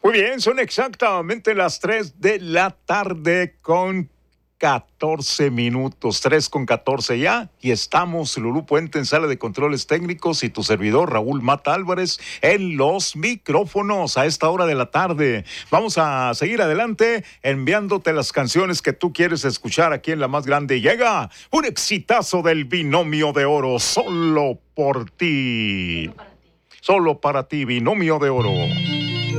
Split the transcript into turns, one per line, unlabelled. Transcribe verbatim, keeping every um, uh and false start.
Muy bien, son exactamente las tres de la tarde con catorce minutos, tres con catorce ya, y estamos, Lulú Puente en sala de controles técnicos y tu servidor Raúl Mata Álvarez en los micrófonos a esta hora de la tarde. Vamos a seguir adelante enviándote las canciones que tú quieres escuchar aquí en La Más Grande. Llega un exitazo del Binomio de Oro, solo por ti. Solo para ti, Binomio de Oro.